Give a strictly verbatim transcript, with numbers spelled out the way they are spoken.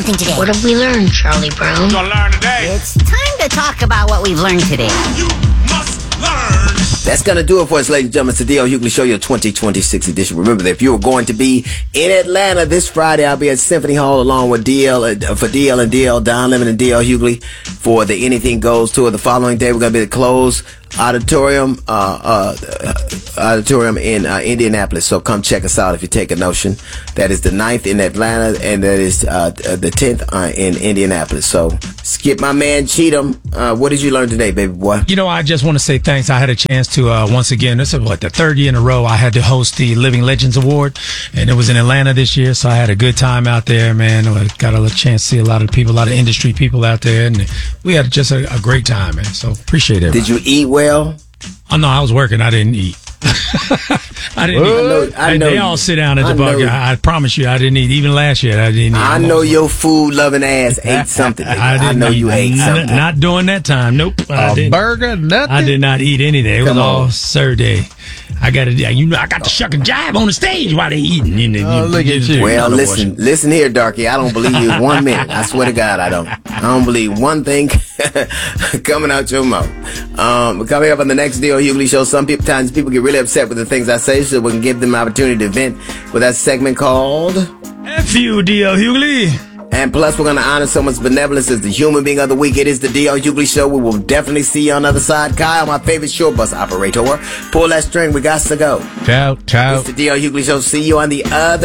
something today. What have we learned, Charlie Brown? You're gonna learn today. It's time to talk about what we've learned today. You must learn. That's going to do it for us, ladies and gentlemen. It's the D L Hughley Show, your twenty twenty-six edition. Remember that if you are going to be in Atlanta this Friday, I'll be at Symphony Hall along with D L, uh, for D L and D L, Don Lemon and D L Hughley for the Anything Goes tour. The following day, we're going to be at the Close Auditorium, uh, uh, auditorium in uh, Indianapolis. So come check us out if you take a notion. That is the ninth in Atlanta, and that is uh, the tenth uh, in Indianapolis. So skip my man Cheatham. Uh, what did you learn today, baby boy? You know, I just want to say thanks. I had a chance to, uh, once again, this is what, the third year in a row, I had to host the Living Legends Award, and it was in Atlanta this year, so I had a good time out there, man. I got a chance to see a lot of people, a lot of industry people out there, and we had just a, a great time, man. So appreciate it. Did you eat well? Oh, no, I was working. I didn't eat. I didn't Well, eat. I know- I They- know they you- all sit down at I the bar. know- I, I promise you, I didn't eat. Even last year, I didn't eat. I I'm know almost- your food loving ass ate something. nigga. I, didn't know eat. you ate N- something. Not during that time. Nope. I A didn't. burger, nothing. I did not eat anything. It was Come on. all Saturday. I got to, you know, I got to shuck and jive on the stage while they eating. You know, Oh, look at you. Well, know, listen, listen here, Darky. I don't believe you one minute. I swear to God, I don't. I don't believe one thing coming out your mouth. Um, coming up on the next D L Hughley Show, some people, times people get really upset with the things I say, so we can give them an opportunity to vent with that segment called. F you, D L Hughley. And plus, we're going to honor someone's benevolence as the human being of the week. It is the D L Hughley Show. We will definitely see you on the other side. Kyle, my favorite short bus operator. Pull that string. We got to go. Ciao, ciao. It's the D L Hughley Show. See you on the other